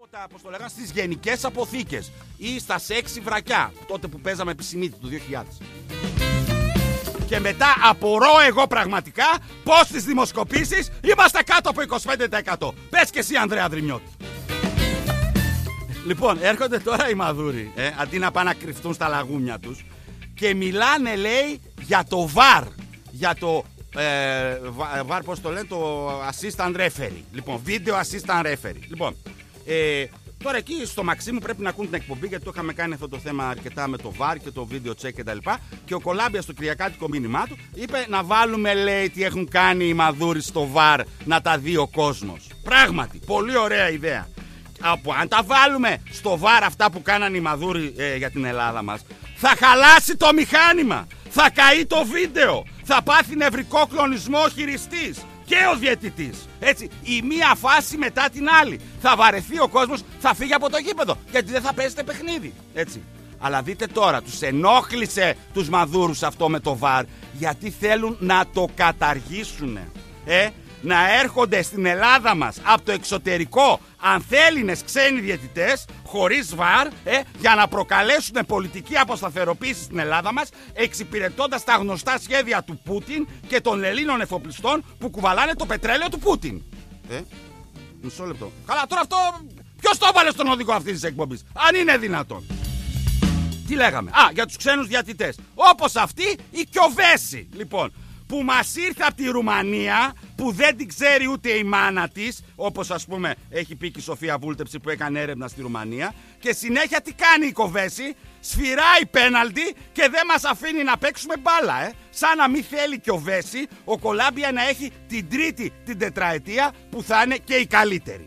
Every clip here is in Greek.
Όπως το λέγανε, στις γενικές αποθήκες ή στα 6 βρακιά, τότε που παίζαμε επισημίτη του 2000. Και μετά απορώ εγώ πραγματικά πως στις δημοσκοπήσεις είμαστε κάτω από 25%. Πες και εσύ, Ανδρέα Δρυμιώτη. Λοιπόν, έρχονται τώρα οι μαδούροι, αντί να πάνε να κρυφτούν στα λαγούμια τους, και μιλάνε, λέει, για το VAR. Για το VAR, πώς το λένε, το assistant referee. Λοιπόν, video assistant referee. Λοιπόν, τώρα εκεί στο Μαξίμου πρέπει να ακούν την εκπομπή, γιατί το είχαμε κάνει αυτό το θέμα αρκετά με το VAR και το video check κτλ. Και ο Κολάμπια στο κυριακάτικο μήνυμά του είπε να βάλουμε, λέει, τι έχουν κάνει οι μαδούροι στο VAR, να τα δει ο κόσμος. Πράγματι, πολύ ωραία ιδέα. Αν τα βάλουμε στο VAR αυτά που κάνανε οι μαδούροι για την Ελλάδα μας, θα χαλάσει το μηχάνημα, θα καεί το βίντεο, θα πάθει νευρικό κλονισμό ο χειριστής και ο διαιτητής. Έτσι, η μία φάση μετά την άλλη. Θα βαρεθεί ο κόσμος, θα φύγει από το γήπεδο, γιατί δεν θα παίζετε παιχνίδι. Έτσι. Αλλά δείτε τώρα, τους ενόχλησε τους μαδούρους αυτό με το VAR, γιατί θέλουν να το καταργήσουν. Να έρχονται στην Ελλάδα μας από το εξωτερικό ανθέληνες ξένοι διαιτητές χωρίς VAR, για να προκαλέσουν πολιτική αποσταθεροποίηση στην Ελλάδα μας, εξυπηρετώντας τα γνωστά σχέδια του Πούτιν και των Ελλήνων εφοπλιστών που κουβαλάνε το πετρέλαιο του Πούτιν. Μισό λεπτό. Καλά, τώρα αυτό ποιος το έβαλε στον οδηγό αυτής της εκπομπής, αν είναι δυνατόν? Τι λέγαμε? Για τους ξένους διαιτητές. Όπως αυτή η Κιοβέση, λοιπόν, που μας ήρθε από τη Ρουμανία, που δεν την ξέρει ούτε η μάνα της, όπως ας πούμε έχει πει και η Σοφία Βούλτεψη που έκανε έρευνα στη Ρουμανία, και συνέχεια τι κάνει η Κοβέση? Σφυράει πέναλτι και δεν μας αφήνει να παίξουμε μπάλα, σαν να μην θέλει και ο Βέση ο Κολάμπια να έχει την τρίτη την τετραετία που θα είναι και η καλύτερη.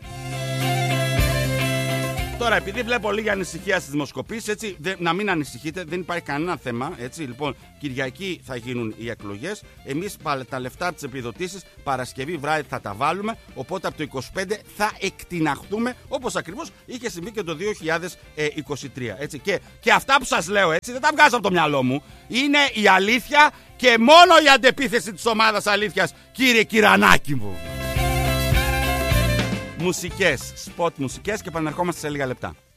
Τώρα, επειδή βλέπω λίγη ανησυχία στις δημοσκοπήσεις, έτσι, να μην ανησυχείτε, δεν υπάρχει κανένα θέμα. Έτσι, λοιπόν, Κυριακή θα γίνουν οι εκλογές. Εμείς τα λεφτά της επιδοτήσεις Παρασκευή βράδυ θα τα βάλουμε. Οπότε από το 25 θα εκτιναχτούμε, όπως ακριβώς είχε συμβεί και το 2023. Έτσι, και αυτά που σας λέω, έτσι, δεν τα βγάζω από το μυαλό μου. Είναι η αλήθεια και μόνο η αντεπίθεση της ομάδας αλήθειας, κύριε Κυρανάκη μου. Μουσικές, σποτ μουσικές, και επανερχόμαστε σε λίγα λεπτά.